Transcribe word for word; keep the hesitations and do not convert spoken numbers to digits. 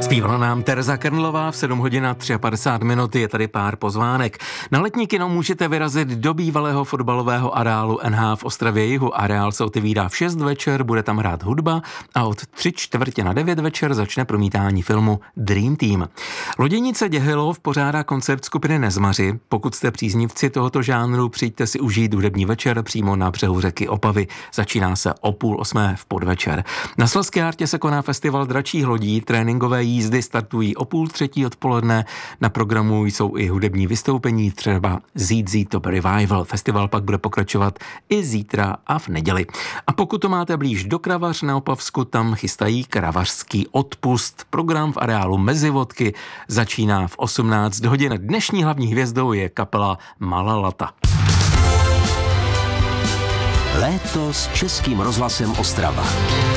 Zpívala nám Tereza Krnlová v sedm hodin a padesát tři minut, je tady pár pozvánek. Na letní kino můžete vyrazit do bývalého fotbalového areálu N H v Ostravě Jihu. Areál se otevírá v šest večer, bude tam hrát hudba a od tři čtvrtě na devět večer začne promítání filmu Dream Team. Loděnice Děhylov pořádá koncert skupiny Nezmaři. Pokud jste příznivci tohoto žánru, přijďte si užít hudební večer přímo na břehu řeky Opavy. Začíná se o půl osmé v podvečer. Na Slezské Artě se koná festival dračích lodí, tréninkové jízdy startují o půl třetí odpoledne, na programu jsou i hudební vystoupení, třeba Zít Zít Top Revival. Festival pak bude pokračovat i zítra a v neděli. A pokud to máte blíž do Kravař na Opavsku, tam chystají kravařský odpust. Program v areálu Mezivodky začíná v osmnáct hodin. Dnešní hlavní hvězdou je kapela Malalata. Léto s Českým rozhlasem Ostrava.